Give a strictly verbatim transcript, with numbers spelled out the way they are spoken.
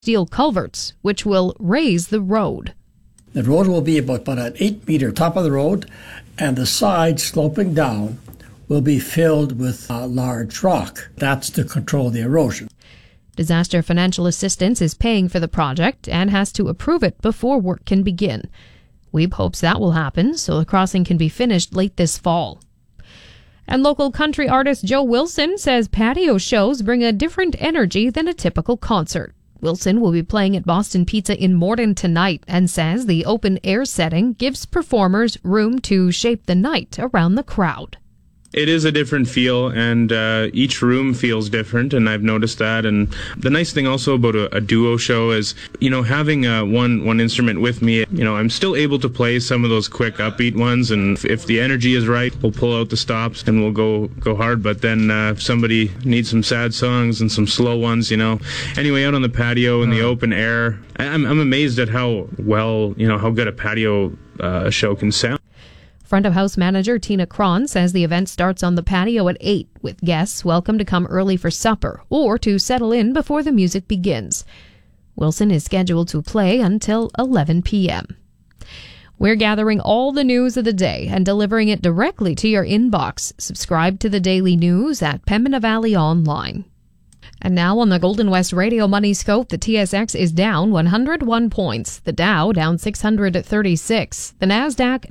steel culverts, which will raise the road. The road will be about, about an eight meter top of the road, and the side sloping down will be filled with uh, large rock. That's to control the erosion. Disaster Financial Assistance is paying for the project and has to approve it before work can begin. Weeb hopes that will happen so the crossing can be finished late this fall. And local country artist Joe Wilson says patio shows bring a different energy than a typical concert. Wilson will be playing at Boston Pizza in Morden tonight and says the open-air setting gives performers room to shape the night around the crowd. It is a different feel, and uh, each room feels different, and I've noticed that. And the nice thing also about a, a duo show is, you know, having uh, one one instrument with me, you know, I'm still able to play some of those quick upbeat ones, and if, if the energy is right, we'll pull out the stops and we'll go go hard. But then uh, if somebody needs some sad songs and some slow ones, you know. Anyway, out on the patio in the open air, I'm, I'm amazed at how well, you know, how good a patio uh, show can sound. Front of house manager Tina Cron says the event starts on the patio at eight, with guests welcome to come early for supper or to settle in before the music begins. Wilson is scheduled to play until eleven p.m. We're gathering all the news of the day and delivering it directly to your inbox. Subscribe to the Daily News at Pembina Valley Online. And now on the Golden West Radio Money Scope, the T S X is down one hundred one points. The Dow down six hundred thirty-six. The NASDAQ